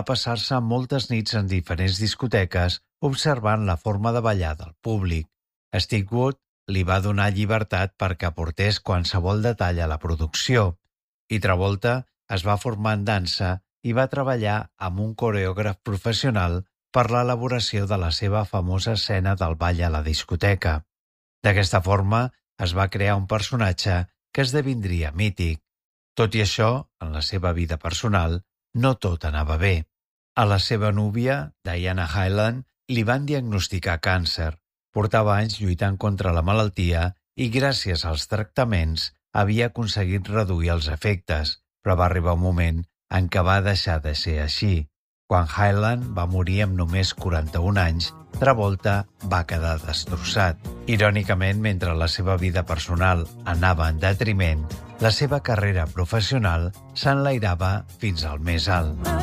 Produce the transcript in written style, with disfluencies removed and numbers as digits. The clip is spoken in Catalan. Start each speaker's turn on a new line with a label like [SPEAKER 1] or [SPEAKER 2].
[SPEAKER 1] passar-se moltes nits en diferents discoteques observant la forma de ballar del públic. Stigwood li va donar llibertat perquè aportés qualsevol detall a la producció i Travolta es va formar en dansa i va treballar amb un coreògraf professional per l'elaboració de la seva famosa escena del ball a la discoteca. D'aquesta forma es va crear un personatge que esdevindria mític. Tot i això, en la seva vida personal, no tot anava bé. A la seva núvia, Diana Hyland, li van diagnosticar càncer. Portava anys lluitant contra la malaltia i gràcies als tractaments havia aconseguit reduir els efectes, però va arribar un moment en què va deixar de ser així. Quan Hyland va morir amb només 41 anys, Travolta va quedar destrossat. Irònicament, mentre la seva vida personal anava en detriment, la seva carrera professional s'enlairava fins al més alt.